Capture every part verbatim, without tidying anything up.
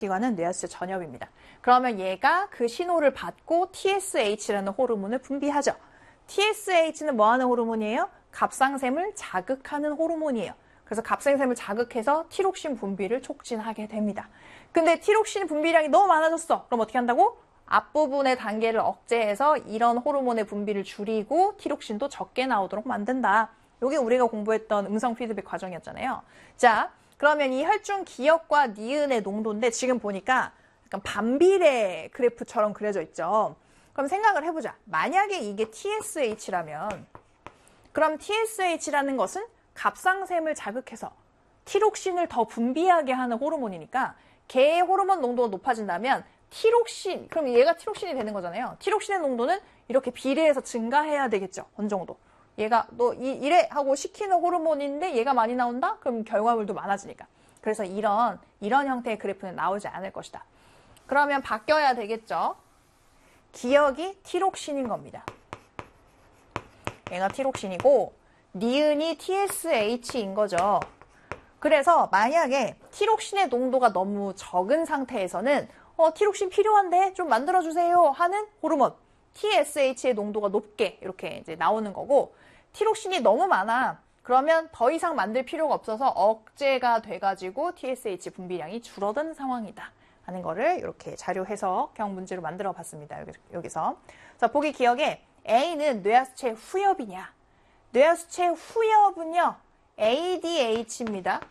기관은 뇌하수체 전엽입니다. 그러면 얘가 그 신호를 받고 티에스에이치라는 호르몬을 분비하죠. 티에스에이치는 뭐 하는 호르몬이에요? 갑상샘을 자극하는 호르몬이에요. 그래서 갑상샘을 자극해서 티록신 분비를 촉진하게 됩니다. 근데 티록신 분비량이 너무 많아졌어. 그럼 어떻게 한다고? 앞부분의 단계를 억제해서 이런 호르몬의 분비를 줄이고 티록신도 적게 나오도록 만든다. 이게 우리가 공부했던 음성 피드백 과정이었잖아요. 자, 그러면 이 혈중 기역과 니은의 농도인데 지금 보니까 약간 반비례 그래프처럼 그려져 있죠. 그럼 생각을 해보자. 만약에 이게 티에스에이치라면 그럼 티에스에이치라는 것은 갑상샘을 자극해서 티록신을 더 분비하게 하는 호르몬이니까 걔의 호르몬 농도가 높아진다면 티록신, 그럼 얘가 티록신이 되는 거잖아요. 티록신의 농도는 이렇게 비례해서 증가해야 되겠죠. 어느 정도. 얘가 너 이, 이래 하고 시키는 호르몬인데 얘가 많이 나온다? 그럼 결과물도 많아지니까. 그래서 이런 이런 형태의 그래프는 나오지 않을 것이다. 그러면 바뀌어야 되겠죠. 기역이 티록신인 겁니다. 얘가 티록신이고 니은이 티에스에이치인 거죠. 그래서 만약에 티록신의 농도가 너무 적은 상태에서는 어, 티록신 필요한데 좀 만들어주세요 하는 호르몬 티에스에이치의 농도가 높게 이렇게 이제 나오는 거고 티록신이 너무 많아. 그러면 더 이상 만들 필요가 없어서 억제가 돼가지고 티에스에이치 분비량이 줄어든 상황이다 하는 거를 이렇게 자료 해석형 문제로 만들어 봤습니다. 여기, 여기서. 자, 보기 기억에 A는 뇌하수체 후엽이냐. 뇌하수체 후엽은요, 에이디에이치입니다.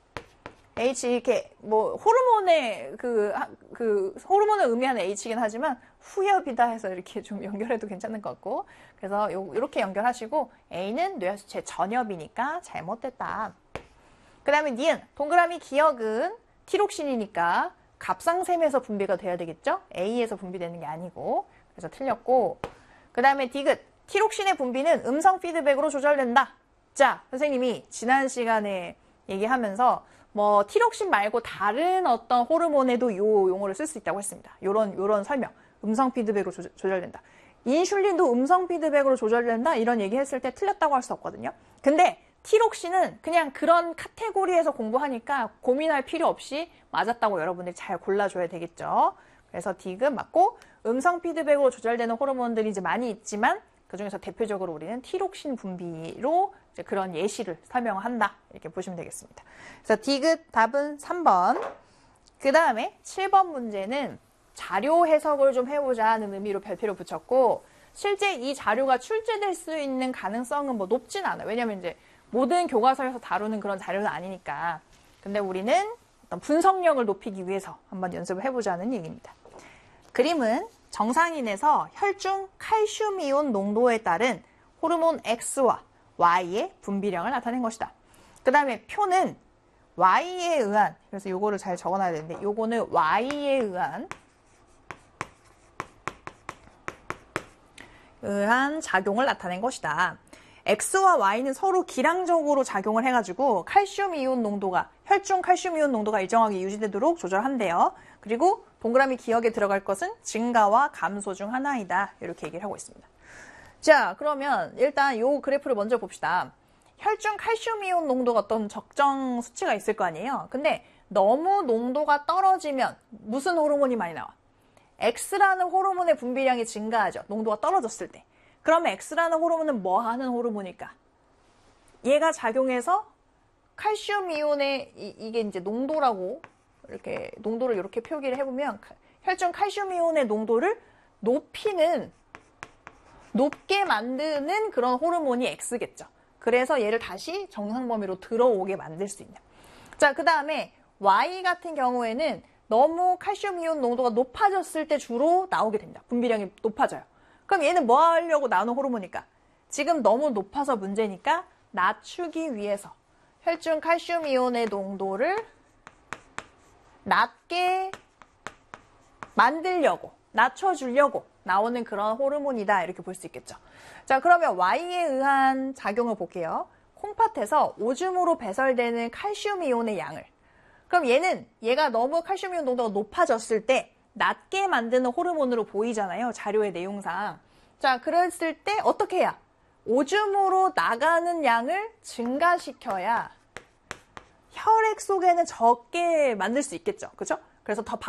H 이렇게 뭐 호르몬의 그, 그 호르몬을 의미하는 H이긴 하지만 후엽이다 해서 이렇게 좀 연결해도 괜찮을 것 같고 그래서 요, 이렇게 연결하시고 A는 뇌하수체 전엽이니까 잘못됐다. 그 다음에 니은 동그라미 기역은 티록신이니까 갑상샘에서 분비가 돼야 되겠죠? A에서 분비되는 게 아니고 그래서 틀렸고 그 다음에 디귿 티록신의 분비는 음성 피드백으로 조절된다. 자, 선생님이 지난 시간에 얘기하면서 뭐 티록신 말고 다른 어떤 호르몬에도 요 용어를 쓸 수 있다고 했습니다. 요런 요런 설명. 음성 피드백으로 조, 조절된다. 인슐린도 음성 피드백으로 조절된다. 이런 얘기 했을 때 틀렸다고 할 수 없거든요. 근데 티록신은 그냥 그런 카테고리에서 공부하니까 고민할 필요 없이 맞았다고 여러분들이 잘 골라줘야 되겠죠. 그래서 디귿 맞고 음성 피드백으로 조절되는 호르몬들이 이제 많이 있지만 그중에서 대표적으로 우리는 티록신 분비로 이제 그런 예시를 설명한다. 이렇게 보시면 되겠습니다. 그래서 디귿 답은 삼 번. 그 다음에 칠 번 문제는 자료 해석을 좀 해보자 하는 의미로 별표를 붙였고 실제 이 자료가 출제될 수 있는 가능성은 뭐 높진 않아요. 왜냐면 이제 모든 교과서에서 다루는 그런 자료는 아니니까. 근데 우리는 어떤 분석력을 높이기 위해서 한번 연습을 해보자는 얘기입니다. 그림은 정상인에서 혈중 칼슘이온 농도에 따른 호르몬 X와 Y의 분비량을 나타낸 것이다. 그 다음에 표는 Y에 의한, 그래서 요거를 잘 적어놔야 되는데 요거는 Y에 의한 의한 작용을 나타낸 것이다. X와 Y는 서로 기량적으로 작용을 해가지고 칼슘 이온 농도가, 혈중 칼슘 이온 농도가 일정하게 유지되도록 조절한대요. 그리고 동그라미 기억에 들어갈 것은 증가와 감소 중 하나이다. 이렇게 얘기를 하고 있습니다. 자, 그러면 일단 요 그래프를 먼저 봅시다. 혈중 칼슘 이온 농도가 어떤 적정 수치가 있을 거 아니에요. 근데 너무 농도가 떨어지면 무슨 호르몬이 많이 나와? X라는 호르몬의 분비량이 증가하죠. 농도가 떨어졌을 때. 그러면 X라는 호르몬은 뭐 하는 호르몬일까? 얘가 작용해서 칼슘 이온의 이, 이게 이제 농도라고 이렇게 농도를 이렇게 표기를 해보면 혈중 칼슘 이온의 농도를 높이는 높게 만드는 그런 호르몬이 X겠죠. 그래서 얘를 다시 정상 범위로 들어오게 만들 수 있는. 자, 그 다음에 Y 같은 경우에는 너무 칼슘 이온 농도가 높아졌을 때 주로 나오게 됩니다. 분비량이 높아져요. 그럼 얘는 뭐 하려고 나오는 호르몬일까? 지금 너무 높아서 문제니까 낮추기 위해서 혈중 칼슘 이온의 농도를 낮게 만들려고, 낮춰주려고 나오는 그런 호르몬이다. 이렇게 볼 수 있겠죠. 자, 그러면 Y에 의한 작용을 볼게요. 콩팥에서 오줌으로 배설되는 칼슘 이온의 양을. 그럼 얘는 얘가 너무 칼슘 이온 농도가 높아졌을 때 낮게 만드는 호르몬으로 보이잖아요. 자료의 내용상. 자, 그랬을 때 어떻게 해야? 오줌으로 나가는 양을 증가시켜야 혈액 속에는 적게 만들 수 있겠죠. 그죠? 그래서 더